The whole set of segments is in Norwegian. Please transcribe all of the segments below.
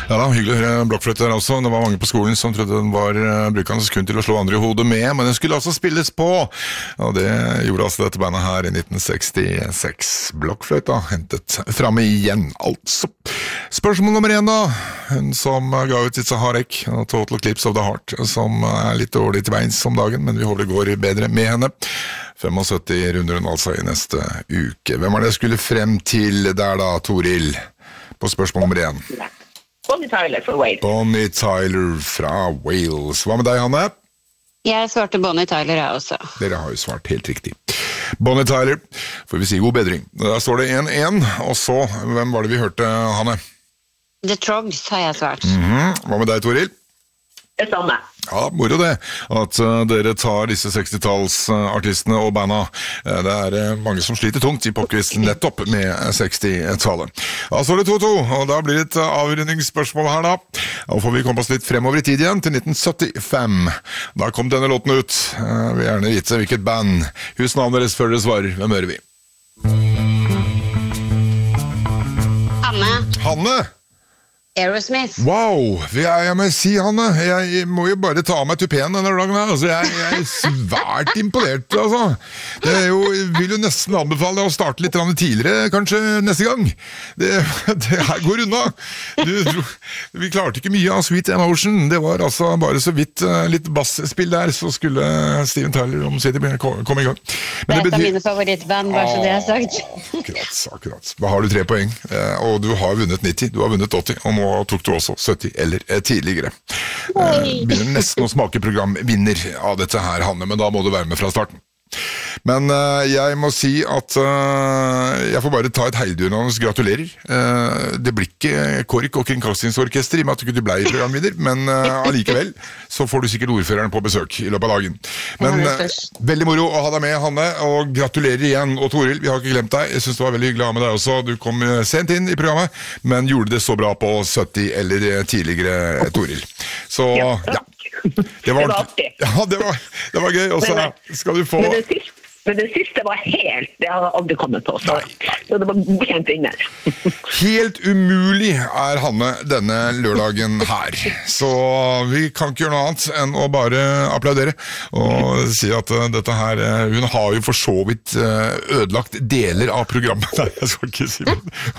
Ja da, hyggelig å høre blokkfløyte der også. Det var mange på skolen som trodde den var brukende kun til å slå andre i hodet med, men den skulle altså spilles på. Og det gjorde altså dette bandet her i 1966. Blokkfløyta hentet fremme igjen, altså. Spørsmål nummer 1 da. Hun som ga ut sitt Saharek, Total Eclipse of the Heart, som litt dårlig til beins om dagen, men vi håper det går bedre med henne. 75 runder hun altså i neste uke. Hvem det skulle frem til der da, Toril? På spørsmål nummer 1. Bonnie Tyler fra Wales. Bonnie Tyler fra Wales. Hva med deg, Hanne? Jeg svarte Bonnie Tyler, jeg også. Dere har jo svart helt riktig. Bonnie Tyler, får vi si god bedring. Da står det 1-1, og så, hvem var det vi hørte, Hanne? The Trogs har jeg svart. Hva med deg, Toril? Det samme. Ja, moro det, at dere tar disse 60-tallsartistene og banda. Det mange som sliter tungt i popquizzen nettopp med 60-tallet. Ja, så det 2-2, og da blir det et avrundingsspørsmål her da. Og får vi komme oss litt fremover i tid igjen, til 1975. Da kom denne låten ut. Jeg vil gjerne vite hvilket band. Husk navnet deres før dere svarer. Hvem hører vi? Hanne? Aerosmith. Wow, jeg må si, Hanne, jeg må jo bare ta av meg tupeen denne dagen her, altså, jeg svært imponert, altså. Vil jo nesten anbefale deg å starte litt tidligere, kanskje neste gang. Det her går unna. Vi klarte ikke mye av Sweet Emotion, det var altså bare så vidt litt bassspill der, så skulle Steven Tyler om City komme i gang. Men det er et av mine favorittband, bare så det er sagt. Akkurat. Da har du 3 poeng, og du har vunnet 90, du har vunnet 80, og nå tok du også 70 eller tidligere. Begynner nesten å smake programvinner av dette her, Hanne, men da må du være med fra starten. Men jeg må si at jeg får bare ta et heidundrende gratulerer. Det blir ikke KORK og Kringkastings Orkester i og med at du ikke ble programvinner, men allikevel så får du sikkert ordføreren på besøk i løpet av dagen. Men veldig moro å ha deg med, Hanne, og gratulerer igjen. Og Toril, vi har ikke glemt deg. Jeg synes det var veldig hyggelig å ha med deg også. Du kom sent inn i programmet, men gjorde det så bra på 70 eller tidligere, Toril. Så ja. Det var artig. Ja, det var gøy. Og så skal du få... Men det siste var helt... Det hadde aldri kommet på. Så det var godkjent vinner. Helt umulig Hanne denne lørdagen her. Så vi kan ikke gjøre noe annet enn å bare applaudere og si at dette her... Hun har jo for så vidt ødelagt deler av programmet. Nei, jeg skal ikke si det.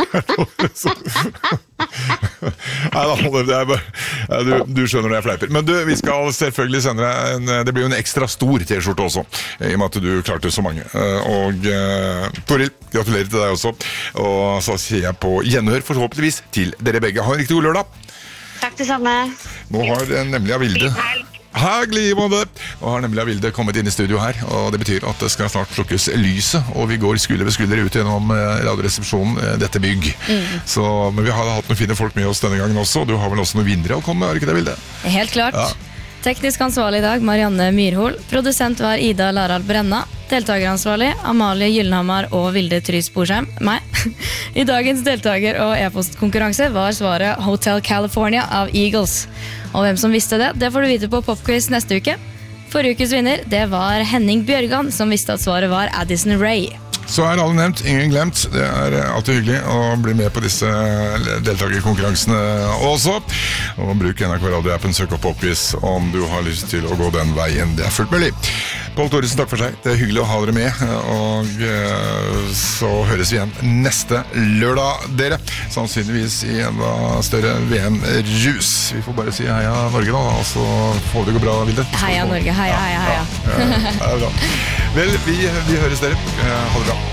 Nei, det bare... Du skjønner når jeg fleiper. Men du, vi skal selvfølgelig sende deg det blir jo en ekstra stor t-skjorte også, i og med at du klarte så mange. Og Toril, gratulerer til deg også. Og så sier jeg på gjenhør forhåpentligvis til dere begge. Ha en riktig god lørdag. Takk det samme. Nå har nemlig Avilde Herlig måte. Nå har nemlig Avilde kommet inn i studio her, og det betyr at det skal snart slukkes lyset, og vi går skulder ved skulder ut gjennom radioresepsjonen, dette bygg. Så, men vi har hatt noen fine folk med oss denne gangen også, og du har vel også noen vinnere å komme med, er det ikke det, Vilde? Helt klart. Ja. Teknisk ansvarlig i dag, Marianne Myrhol. Produsent var Ida Larald Brenna. Deltakeransvarlig, Amalie Gyllenhammar og Vilde Trys Borsheim. Meg. I dagens deltaker- og e-postkonkurranse var svaret Hotel California av Eagles. Og hvem som visste det, det får du vite på Popquiz neste uke. Forrige ukes vinner, det var Henning Bjørgan, som visste at svaret var Addison Rae. Så alle nevnt, ingen glemt. Det alltid hyggelig å bli med på disse deltakerkonkurransene også. Og bruk NRK Radio-appen, søk opp Popquiz om du har lyst til å gå den veien. Det fullt mulig. Pål Thoresen, takk for seg. Det hyggelig å ha dere med. Og så høres vi igjen neste lørdag, dere. Sannsynligvis i en større VM-rus. Vi får bare si heia Norge da, og så får det gå bra, Vilde. Heia Norge, heia. Ja, det er bra. Vel, vi høres dere. Ha det bra.